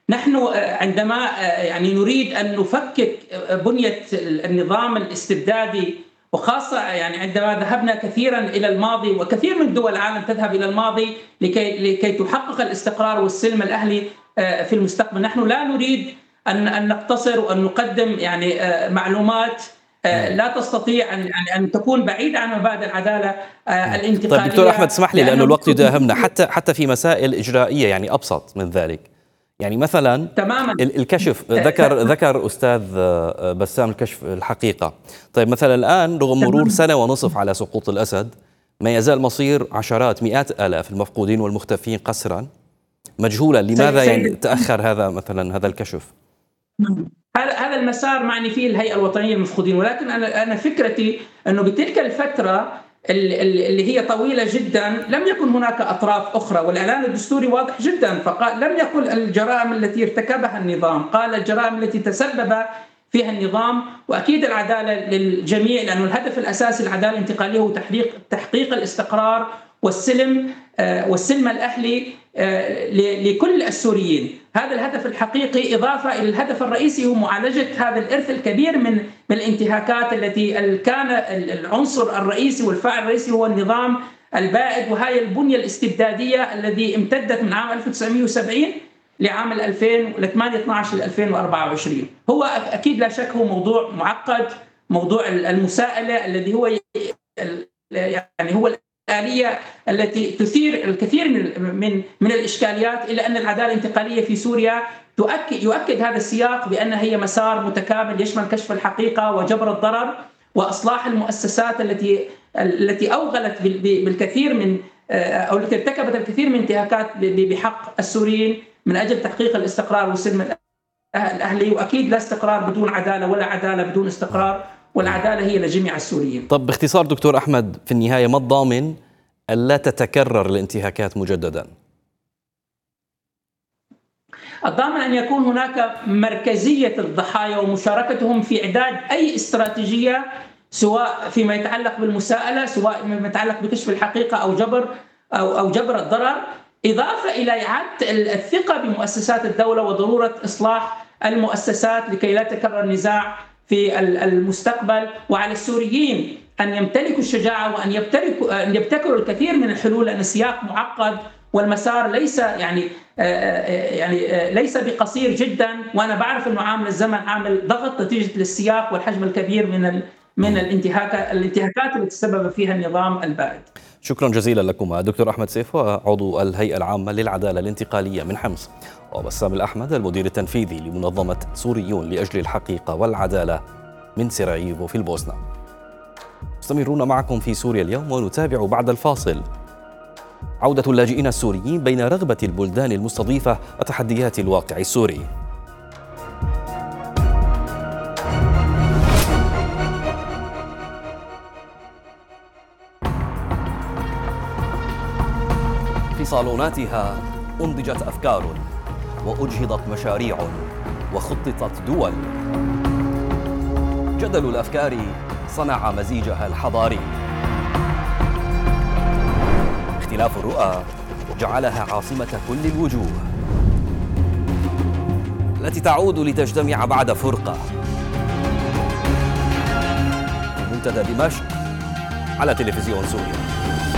نحن عندما يعني نريد أن نفكك بنية النظام الاستبدادي، وخاصة يعني عندما ذهبنا كثيرا إلى الماضي، وكثير من دول العالم تذهب إلى الماضي لكي تحقق الاستقرار والسلم الأهلي في المستقبل. نحن لا نريد أن نقتصر وأن نقدم يعني معلومات لا تستطيع أن تكون بعيدة عن مبادئ العدالة الانتقالية. طيب دكتور أحمد، اسمح لي لأنه الوقت يداهمنا، حتى في مسائل إجرائية يعني أبسط من ذلك. يعني مثلا تماما الكشف، ذكر أستاذ بسام الكشف الحقيقة. طيب مثلا الآن رغم مرور سنة ونصف على سقوط الأسد، ما يزال مصير عشرات مئات آلاف المفقودين والمختفين قسرا مجهولا. لماذا يعني تأخر هذا الكشف؟ هذا المسار معني فيه الهيئة الوطنية للمفقودين، ولكن أنا فكرتي أنه بتلك الفترة اللي هي طويلة جدا لم يكن هناك أطراف أخرى، والإعلان الدستوري واضح جدا، فقال لم يقل الجرائم التي ارتكبها النظام، قال الجرائم التي تسبب فيها النظام، وأكيد العدالة للجميع، لأن الهدف الأساسي العدالة الانتقالية هو تحقيق الاستقرار والسلم الأهلي لكل السوريين. هذا الهدف الحقيقي، إضافة إلى الهدف الرئيسي هو معالجة هذا الإرث الكبير من الانتهاكات التي كان العنصر الرئيسي والفاعل الرئيسي هو النظام البائد، وهي البنية الاستبدادية التي امتدت من عام 1970 لعام 2012 ل 2024. هو أكيد لا شك هو موضوع معقد، موضوع المساءلة الذي هو يعني هو الآلية التي تثير الكثير من الإشكاليات، إلا أن العدالة الانتقالية في سوريا يؤكد هذا السياق بأنها هي مسار متكامل يشمل كشف الحقيقة وجبر الضرر وإصلاح المؤسسات التي أوغلت بالكثير من أو التي ارتكبت الكثير من انتهاكات بحق السوريين من أجل تحقيق الاستقرار والسلم الأهلي. وأكيد لا استقرار بدون عدالة، ولا عدالة بدون استقرار، والعدالة هي لجميع السوريين. طب باختصار دكتور أحمد، في النهاية ما الضامن ألا تتكرر الانتهاكات مجددا؟ الضامن أن يكون هناك مركزية الضحايا ومشاركتهم في إعداد أي استراتيجية، سواء فيما يتعلق بالمساءلة، سواء فيما يتعلق بكشف الحقيقة أو جبر الضرر، إضافة إلى إعادة الثقة بمؤسسات الدولة وضرورة إصلاح المؤسسات لكي لا يتكرر النزاع في المستقبل. وعلى السوريين أن يمتلكوا الشجاعة وأن يبتكروا الكثير من الحلول، لأن السياق معقد والمسار ليس بقصير جدا. وأنا بعرف أنه عامل الزمن عامل ضغط نتيجة للسياق والحجم الكبير من الانتهاكات التي تسبب فيها النظام البائد. شكرا جزيلا لكم دكتور أحمد سيف، عضو الهيئة العامة للعدالة الانتقالية من حمص، وبسام الأحمد المدير التنفيذي لمنظمة سوريون لأجل الحقيقة والعدالة من سراييفو في البوسنة. مستمرون معكم في سوريا اليوم، ونتابع بعد الفاصل عودة اللاجئين السوريين بين رغبة البلدان المستضيفة وتحديات الواقع السوري. في صالوناتها أنضجت أفكار وأجهضت مشاريع وخططت دول. جدل الأفكار صنع مزيجها الحضاري. اختلاف الرؤى جعلها عاصمة كل الوجوه التي تعود لتجتمع بعد فرقة. منتدى دمشق على تلفزيون سوريا.